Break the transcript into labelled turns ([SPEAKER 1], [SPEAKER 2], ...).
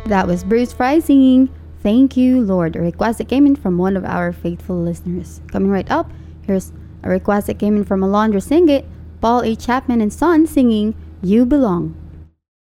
[SPEAKER 1] That was Bruce Fry singing Thank You, Lord, a request that came in from one of our faithful listeners. Coming right up, here's a request that came in from Alondra Singit, Paul A. Chapman and Son singing You Belong.